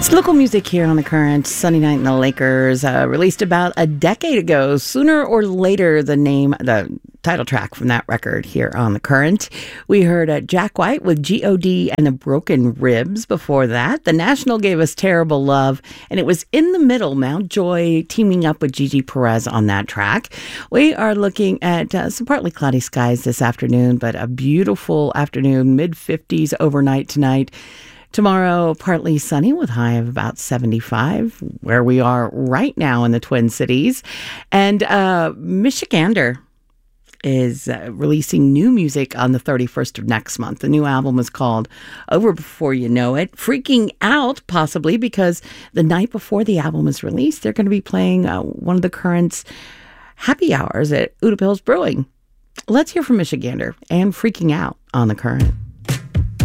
It's local music here on The Current. Sunday Night in the Lakers, released about a decade ago. Sooner or Later, the title track from that record here on The Current. We heard Jack White with G.O.D. and the Broken Ribs before that. The National gave us Terrible Love, and it was in the middle, Mount Joy teaming up with Gigi Perez on that track. We are looking at some partly cloudy skies this afternoon, but a beautiful afternoon, mid-50s overnight tonight. Tomorrow, partly sunny with high of about 75, where we are right now in the Twin Cities. And Michigander is releasing new music on the 31st of next month. The new album is called Over Before You Know It. Freaking out, possibly, because the night before the album is released, they're going to be playing one of the Current's happy hours at Uda Pills Brewing. Let's hear from Michigander and Freaking Out on The Current.